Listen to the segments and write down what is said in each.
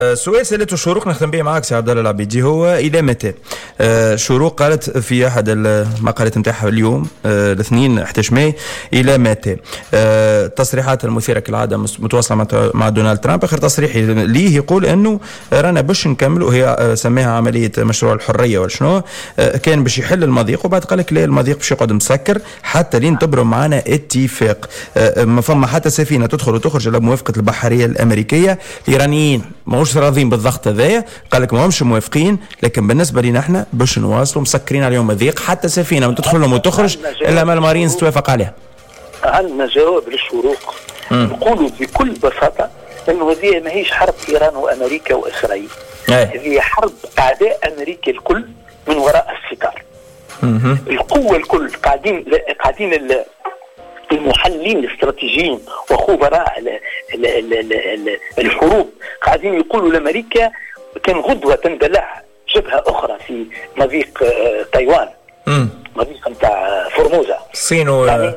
سؤال سألته شروق نختم به معك سي عبد الله العبيدي، هو إلى متى؟ شروق قالت في أحد المقالات نتاعها اليوم الاثنين 11 ماي إلى متى؟ تصريحات المثيرة كالعادة متواصلة مع دونالد ترامب. آخر تصريح ليه يقول أنه رانا باش نكمل، وهي سماها عملية مشروع الحرية ولا شنو، كان باش يحل المضيق، وبعد قال لك لا، المضيق باش يقعد مسكر حتى لين تبرم معنا اتفاق. ما فما حتى سفينة تدخل وتخرج على موافقة البحرية الأمريكية. الإيرانيين ماهوش راضين بالضغط هذايا، قال لك ما همش موافقين، لكن بالنسبه لنا احنا باش نواصلوا مسكرين عليهم مضيق، حتى سفينه ما تدخل لهم وتخرج الا ما المارينز توافق عليها. عندنا جواب للشروق نقولوا بكل بساطه انه هذه ماهيش حرب ايران وامريكا واسرائيل، هذه حرب اعداء امريكا الكل من وراء الستار. القوه الكل قاعدين المحللين الاستراتيجيين وخبراء الحروب قاعدين يقولوا لأمريكا كان غدوة تندلع جبهة أخرى في مضيق تايوان، مضيق نتاع فورموزا الصين يعني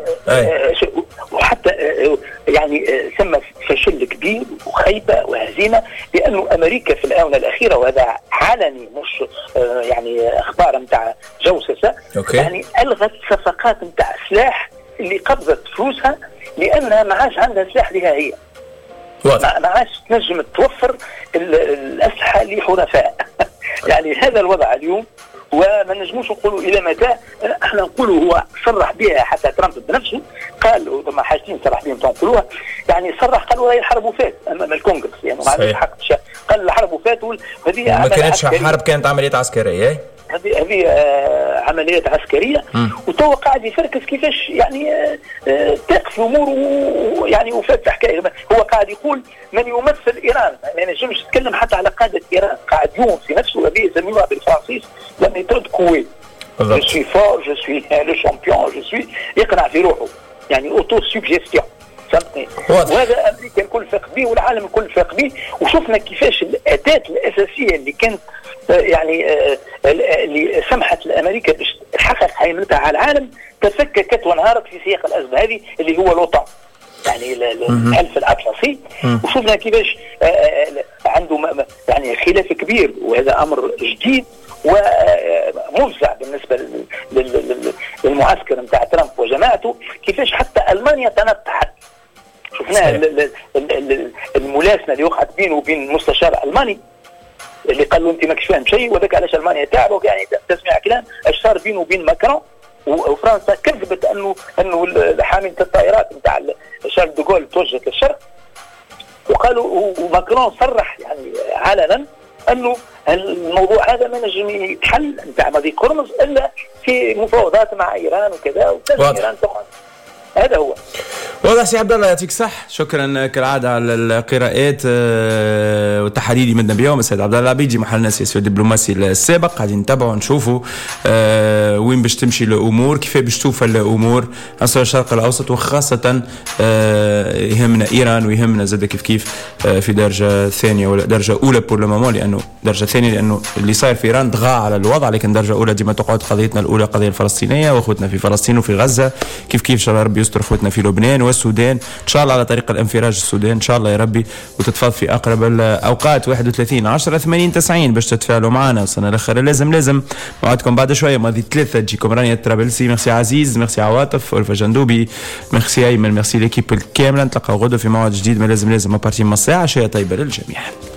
وحتى يعني ثم فشل كبير وخيبة وهزيمة، لأنه أمريكا في الآونة الأخيرة، وهذا علني مش يعني أخبار نتاع جوسسة، يعني ألغت صفقات نتاع سلاح اللي قبضت فلوسها لأنها ما عادش عندها سلاح لها هي، ما عادش تنجم توفر الأسلحة لحلفاء. يعني هذا الوضع اليوم، وما نجموش نقولوا إلى متى. احنا نقولوا هو صرح بها حتى ترامب بنفسه، قال ما حاجتين صرح بهم تنقلوها، يعني صرح قالوا هي الحرب وفات أمام الكونغرس، يعني ما عندوش حق، قال الحرب وفات، وهذه ما كانتش حرب، كانت عمليات عسكرية. هذه عمليات عسكرية، وتو قاعد يفركس كيفاش يعني تقف الأمور، يعني وفات حكاية. هو قاعد يقول من يمثل إيران، ما ينجمش يتكلم حتى على قادة إيران، قاعد يوم في نفسه، هذه يسميوها بالفرنسيس لما يترد كوي، جو سوي فور، جو سوي لو شامبيون، جو سوي، يقنع في روحه، يعني اوتو سوجيستيون. وهذا أمريكا الكل فاق به والعالم الكل فاق به، وشفنا كيفاش الأداة الأساسية اللي كانت يعني اللي سمحت لأمريكا باش تحقق هيمنتها على العالم تفككت وانهارت في سياق الأزمة هذه اللي هو الوطن، يعني الحلف الأطلسي. وشفنا كيفاش عنده يعني خلاف كبير، وهذا أمر جديد ومفزع بالنسبة للمعسكر نتاع ترامب وجماعته، كيفاش حتى ألمانيا تنطحت. شفناها الملاسنة اللي وقعت بينه وبين المستشار الألماني اللي قال له انت ماكش فاهم شيء، وذاك علاش المانيا تعبوا، يعني تسمع كلام اش صار بينه وبين ماكرون. وفرنسا كذبت انه حامله الطائرات نتاع شارل دوغول توجهت للشرق، وقالوا وماكرون صرح يعني علنا انه الموضوع هذا ما نجم يتحل نتاع مضيق هرمز الا في مفاوضات مع ايران وكذا، وكذا ايران طبعا. هذا هو واضح. سي عبد الله يعطيك صح، شكرا كالعاده على القراءات والتحاليل من اليوم. السيد عبد الله العبيدي محللنا السياسي والدبلوماسي السابق، قاعدين نتابعوا نشوفوا وين باش تمشي الامور، كيف باش توفى الامور على الشرق الاوسط، وخاصه يهمنا ايران ويهمنا زاد كيف في درجه ثانيه ولا درجه اولى بور لو مومون، لانه درجه ثانيه لانه اللي صاير في ايران طغى على الوضع، لكن درجه اولى ديما تقعد قضيتنا الاولى قضيه الفلسطينيه واخوتنا في فلسطين وفي غزه، كيف ان شاء الله ربي يستر اخوتنا في لبنان والسودان، ان شاء الله على طريق الانفراج السودان ان شاء الله يا ربي، وتتفاض في اقرب الاوقات. 31 10 80 90 باش تتفاعلوا معنا. وصلنا الاخر لازم موعدكم بعد شويه ماضي 3 تجيكم رانيا الطرابلسي. ميرسي عزيز، ميرسي عواطف، ألفا جندوبي، ميرسي ايمن، ميرسي ليكيب الكامله. نتلاقاو غدوه في موعد جديد من لازم ابارتي من الساعه. عشيه طيبه للجميع.